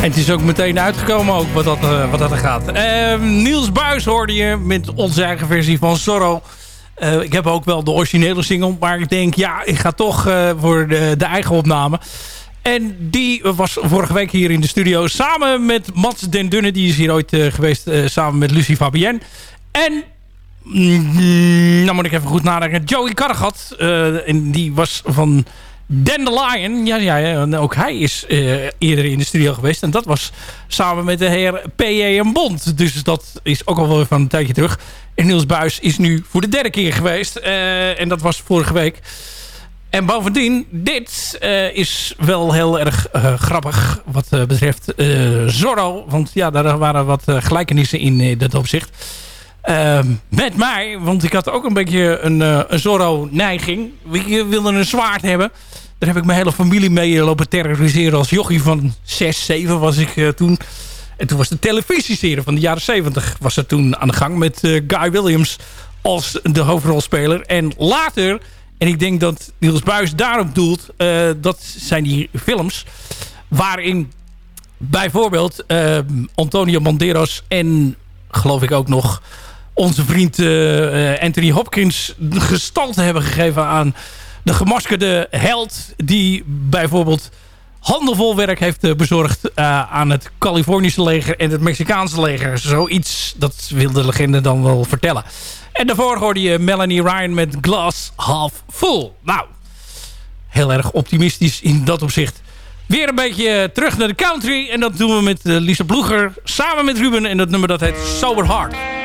het is ook meteen uitgekomen ook wat dat er gaat. Niels Buijs hoorde je met onze eigen versie van Zorro. Ik heb ook wel de originele single. Maar ik denk, ja, ik ga toch voor de eigen opname. En die was vorige week hier in de studio samen met Mats den Dunne. Die is hier ooit geweest samen met Lucie Fabienne. En, nou moet ik even goed nadenken. Joey Karregat. En die was van Dandelion. Ja, ook hij is eerder in de studio geweest. En dat was samen met de heer P.J. Bond. Dus dat is ook al wel van een tijdje terug. En Niels Buijs is nu voor de derde keer geweest. En dat was vorige week. En bovendien, dit is wel heel erg grappig wat betreft Zorro. Want ja, daar waren wat gelijkenissen in dat opzicht. Met mij, want ik had ook een beetje een Zorro-neiging. Ik wilde een zwaard hebben. Daar heb ik mijn hele familie mee lopen terroriseren. Als jochie van 6, 7 was ik toen. En toen was de televisieserie van de jaren 70 was er toen aan de gang. Met Guy Williams als de hoofdrolspeler. En later, en ik denk dat Niels Buijs daarop doelt. Dat zijn die films waarin bijvoorbeeld Antonio Banderas en geloof ik ook nog onze vriend Anthony Hopkins gestalte hebben gegeven aan de gemaskerde held die bijvoorbeeld handenvol werk heeft bezorgd aan het Californische leger en het Mexicaanse leger. Zoiets, dat wil de legende dan wel vertellen. En daarvoor hoorde je Melanie Ryan met Glass Half Full. Nou, heel erg optimistisch in dat opzicht. Weer een beetje terug naar de country. En dat doen we met Lisa Ploeger samen met Ruben. En dat nummer dat heet Sober Heart.